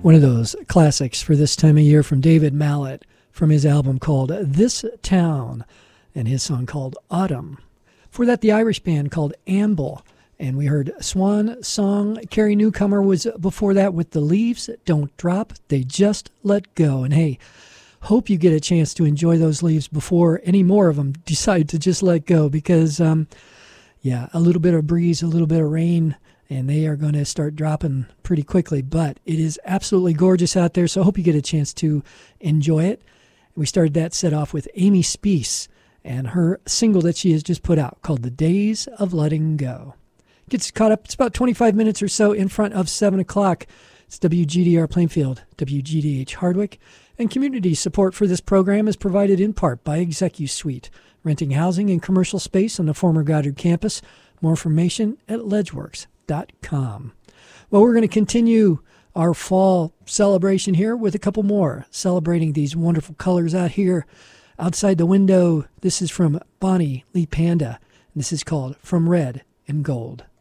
One of those classics for this time of year from David Mallet from his album called This Town and his song called Autumn. For that, the Irish band called Amble. And we heard Swan Song. Carrie Newcomer was before that with The Leaves Don't Drop, They Just Let Go. And hey, hope you get a chance to enjoy those leaves before any more of them decide to just let go because, a little bit of breeze, a little bit of rain, and they are going to start dropping pretty quickly. But it is absolutely gorgeous out there, so I hope you get a chance to enjoy it. We started that set off with Amy Speece and her single that she has just put out called The Days of Letting Go. Gets caught up. It's about 25 minutes or so in front of 7 o'clock. It's WGDR Plainfield, WGDH Hardwick, and community support for this program is provided in part by ExecuSuite, renting housing and commercial space on the former Goddard campus. More information at ledgeworks.com. Well, we're going to continue our fall celebration here with a couple more, celebrating these wonderful colors out here outside the window. This is from Bonnie Lee Panda, and this is called From Red and Gold.